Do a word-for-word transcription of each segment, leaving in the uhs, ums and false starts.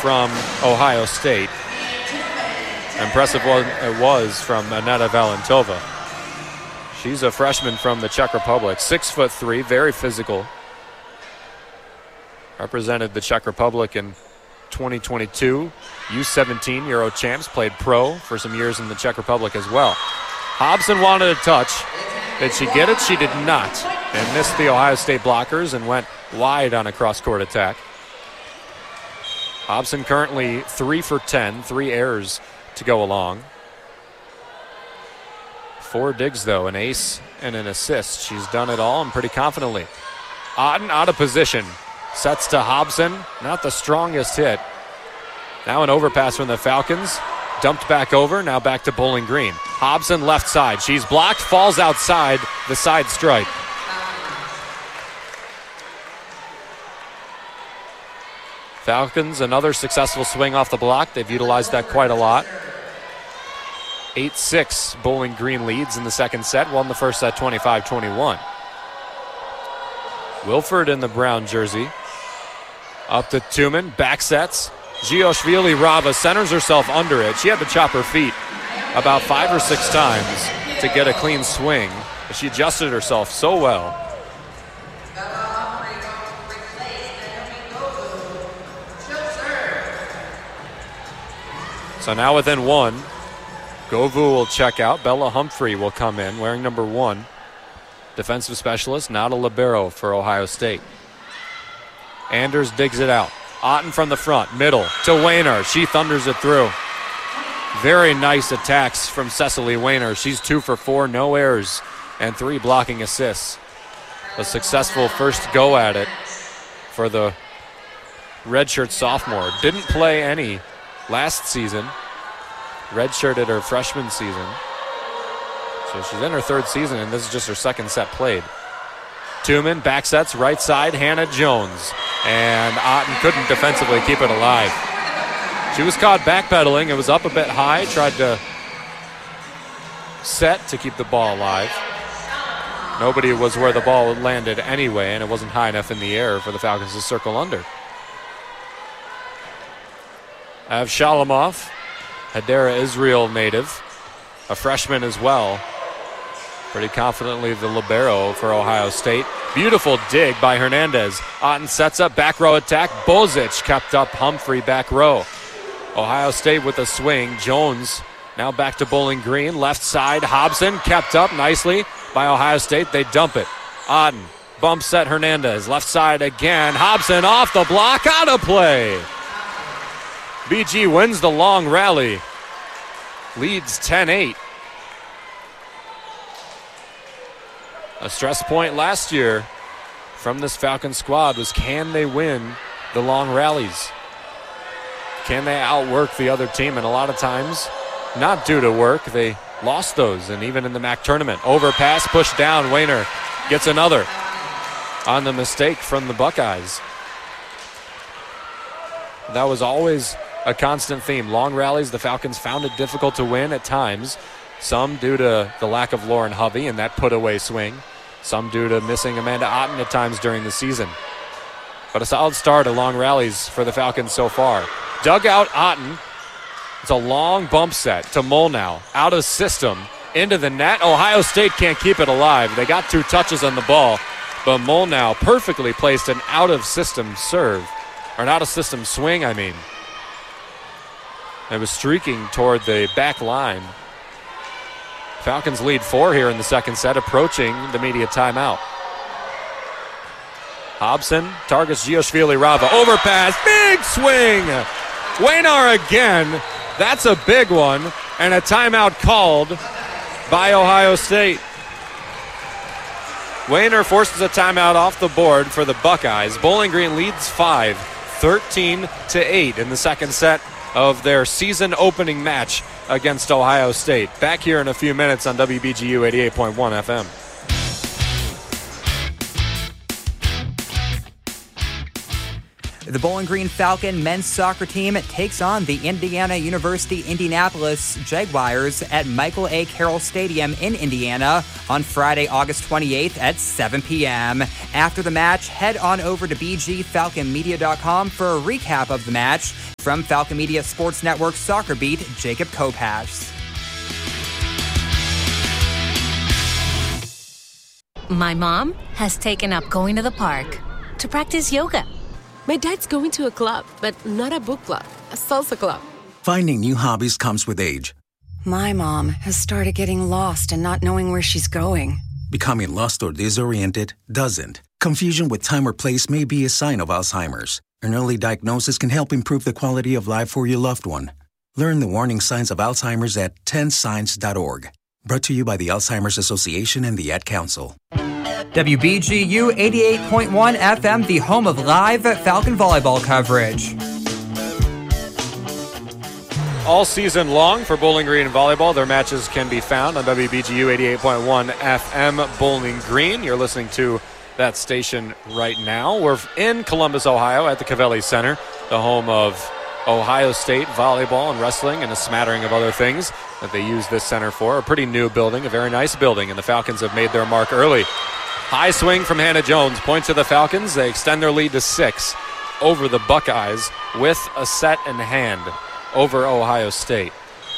from Ohio State. Impressive one it was from Aneta Valentova. She's a freshman from the Czech Republic, six foot three, very physical. Represented the Czech Republic in twenty twenty-two. U seventeen Euro champs, played pro for some years in the Czech Republic as well. Hobson wanted a touch. Did she get it? She did not. And missed the Ohio State blockers and went wide on a cross-court attack. Hobson currently three for ten, three errors to go along. Four digs, though, an ace and an assist. She's done it all and pretty confidently. Otten out of position. Sets to Hobson. Not the strongest hit. Now an overpass from the Falcons. Dumped back over. Now back to Bowling Green. Hobson left side. She's blocked. Falls outside the side stripe. Falcons, another successful swing off the block. They've utilized that quite a lot. eight six Bowling Green leads in the second set. Won the first set twenty-five twenty-one. Wilford in the brown jersey. Up to Tumen. Back sets. Gioshvili Rava centers herself under it. She had to chop her feet about five or six times to get a clean swing. But she adjusted herself so well. So now within one, Govu will check out. Bella Humphrey will come in wearing number one. Defensive specialist, not a libero for Ohio State. Anders digs it out. Otten from the front, middle to Wehner. She thunders it through. Very nice attacks from Cecily Wehner. She's two for four, no errors, and three blocking assists. A successful first go at it for the redshirt sophomore. Didn't play any last season. Redshirted her freshman season. So she's in her third season, and this is just her second set played. Tumen, back sets, right side, Hannah Jones. And Otten couldn't defensively keep it alive. She was caught backpedaling. It was up a bit high. Tried to set to keep the ball alive. Nobody was where the ball landed anyway, and it wasn't high enough in the air for the Falcons to circle under. Avshalomov, Hadera Israel native, a freshman as well. Pretty confidently the libero for Ohio State. Beautiful dig by Hernandez. Otten sets up, back row attack. Bozic kept up Humphrey back row. Ohio State with a swing. Jones now back to Bowling Green. Left side, Hobson kept up nicely by Ohio State. They dump it. Otten bump set Hernandez. Left side again. Hobson off the block, out of play. B G wins the long rally. Leads ten eight. A stress point last year from this Falcon squad was, can they win the long rallies? Can they outwork the other team? And a lot of times, not due to work, they lost those. And even in the M A C tournament, overpass, push down, Wehner gets another on the mistake from the Buckeyes. That was always a constant theme. Long rallies, the Falcons found it difficult to win at times. Some due to the lack of Lauren Hovey and that put-away swing. Some due to missing Amanda Otten at times during the season. But a solid start of long rallies for the Falcons so far. Dug out Otten. It's a long bump set to Molnau. Out of system. Into the net. Ohio State can't keep it alive. They got two touches on the ball. But Molnau perfectly placed an out-of-system serve. Or an out-of-system swing, I mean. It was streaking toward the back line. Falcons lead four here in the second set, approaching the media timeout. Hobson targets Gioshvili Rava. Overpass, big swing. Wehner again. That's a big one. And a timeout called by Ohio State. Wehner forces a timeout off the board for the Buckeyes. Bowling Green leads five, thirteen to eight in the second set of their season opening match against Ohio State. Back here in a few minutes on W B G U eighty-eight point one F M. The Bowling Green Falcon men's soccer team takes on the Indiana University Indianapolis Jaguars at Michael A. Carroll Stadium in Indiana on Friday, August twenty-eighth at seven p.m. After the match, head on over to b g falcon media dot com for a recap of the match. From Falcon Media Sports Network Soccer Beat, Jacob Kopash. My mom has taken up going to the park to practice yoga. My dad's going to a club, but not a book club, a salsa club. Finding new hobbies comes with age. My mom has started getting lost and not knowing where she's going. Becoming lost or disoriented doesn't. Confusion with time or place may be a sign of Alzheimer's. An early diagnosis can help improve the quality of life for your loved one. Learn the warning signs of Alzheimer's at ten signs dot org. Brought to you by the Alzheimer's Association and the Ad Council. W B G U eighty-eight point one F M, the home of live Falcon volleyball coverage. All season long for Bowling Green Volleyball, their matches can be found on W B G U eighty-eight point one F M Bowling Green. You're listening to that station right now. We're in Columbus, Ohio at the Covelli Center, the home of Ohio State volleyball and wrestling and a smattering of other things that they use this center for. A pretty new building, a very nice building, and the Falcons have made their mark early. High swing from Hannah Jones. Point to the Falcons. They extend their lead to six over the Buckeyes with a set in hand over Ohio State.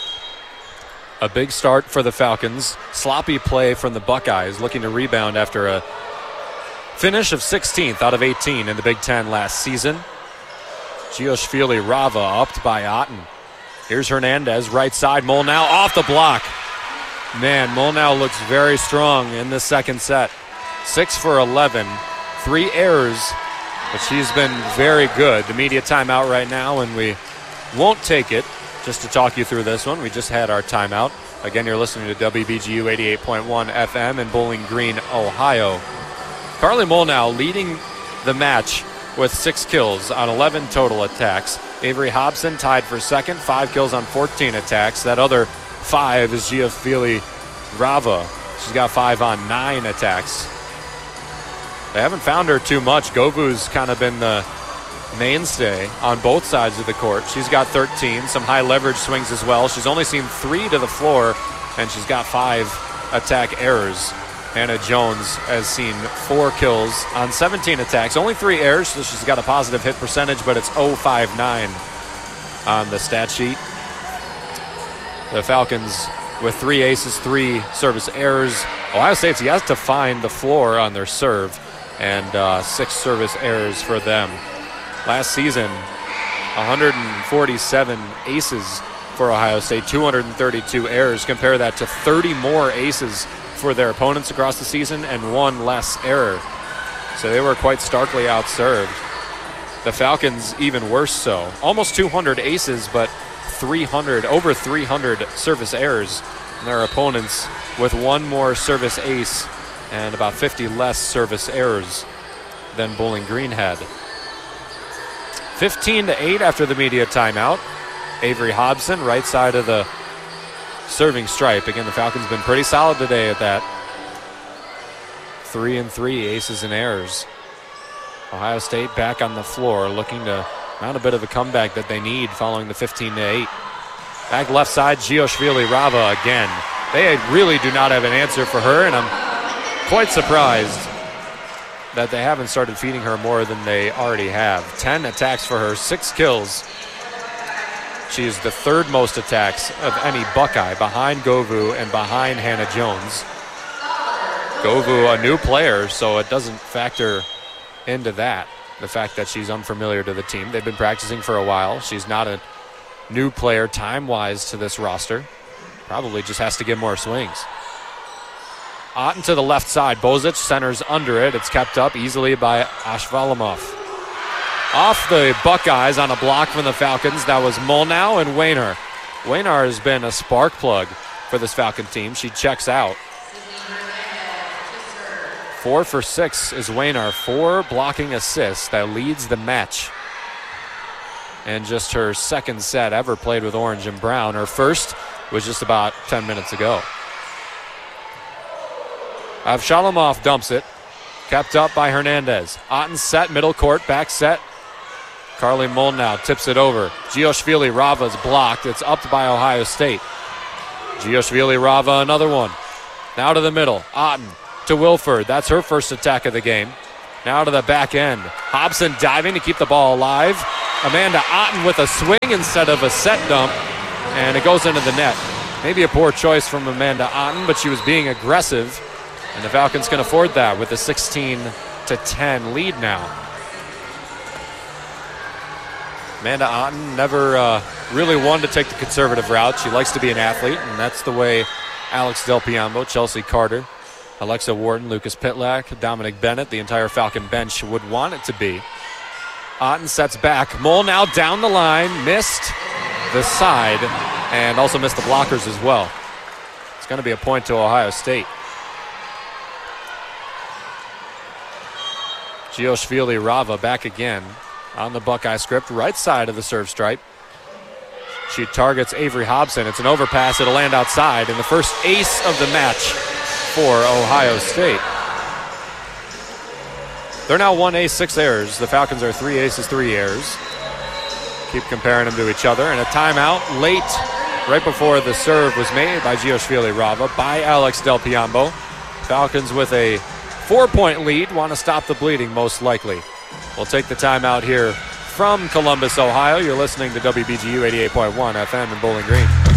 A big start for the Falcons. Sloppy play from the Buckeyes, looking to rebound after a finish of sixteenth out of eighteen in the Big Ten last season. Gioshvili Rava upped by Otten. Here's Hernandez, right side. Molnau off the block. Man, Molnau looks very strong in the second set. Six for eleven, three errors, but she's been very good. The media timeout right now, and we won't take it. Just to talk you through this one, we just had our timeout. Again, you're listening to W B G U eighty-eight point one F M in Bowling Green, Ohio. Carly Molnau leading the match with six kills on eleven total attacks. Avery Hobson tied for second, five kills on fourteen attacks. That other five is Gioffili Rava. She's got five on nine attacks. They haven't found her too much. Govu's kind of been the mainstay on both sides of the court. She's got thirteen, some high leverage swings as well. She's only seen three to the floor, and she's got five attack errors. Hannah Jones has seen four kills on seventeen attacks. Only three errors, so she's got a positive hit percentage, but it's oh five nine on the stat sheet. The Falcons with three aces, three service errors. Ohio State's yet to find the floor on their serve, and uh, six service errors for them. Last season, one hundred forty-seven aces for Ohio State, two hundred thirty-two errors. Compare that to thirty more aces for their opponents across the season and one less error. So they were quite starkly outserved. The Falcons even worse so. Almost two hundred aces, but three hundred, over three hundred service errors. And their opponents with one more service ace and about fifty less service errors than Bowling Green had. fifteen to eight after the media timeout. Avery Hobson, right side of the serving stripe. Again, the Falcons been pretty solid today at that. Three and three aces and errors. Ohio State back on the floor, looking to mount a bit of a comeback that they need following the fifteen to eight. Back left side, Gioshvili Rava again. They really do not have an answer for her, and I'm quite surprised that they haven't started feeding her more than they already have. Ten attacks for her, six kills. She is the third most attacks of any Buckeye, behind Govu and behind Hannah Jones. Govu, a new player, so it doesn't factor into that, the fact that she's unfamiliar to the team. They've been practicing for a while. She's not a new player time-wise to this roster. Probably just has to get more swings. Otten to the left side. Bozic centers under it. It's kept up easily by Ashvalimov. Off the Buckeyes on a block from the Falcons. That was Molnau and Wayner. Wayner has been a spark plug for this Falcon team. She checks out. Four for six is Wayner. Four blocking assists. That leads the match. And just her second set ever played with orange and brown. Her first was just about ten minutes ago. Avshalimov dumps it. Kept up by Hernandez. Otten set, middle court, back set Carly Molnow tips it over. Gioshvili Rava's blocked. It's upped by Ohio State. Gioshvili Rava, another one. Now to the middle. Otten to Wilford. That's her first attack of the game. Now to the back end. Hobson diving to keep the ball alive. Amanda Otten with a swing instead of a set dump. And it goes into the net. Maybe a poor choice from Amanda Otten, but she was being aggressive. And the Falcons can afford that with a sixteen to ten lead now. Amanda Otten never uh, really wanted to take the conservative route. She likes to be an athlete, and that's the way Alex Del Piombo, Chelsea Carter, Alexa Wharton, Lucas Pitlack, Dominic Bennett, the entire Falcon bench would want it to be. Otten sets back. Mole now down the line, missed the side, and also missed the blockers as well. It's going to be a point to Ohio State. Gioshvili Rava back again on the Buckeye script, right side of the serve stripe. She targets Avery Hobson. It's an overpass. It'll land outside, and the first ace of the match for Ohio State. They're now one ace, six errors. The Falcons are three aces, three errors. Keep comparing them to each other. And a timeout late, right before the serve was made by Gioshvili Rava by Alex Del Piombo. Falcons with a four-point lead. Want to stop the bleeding, most likely. We'll take the timeout here from Columbus, Ohio. You're listening to W B G U eighty-eight point one F M in Bowling Green.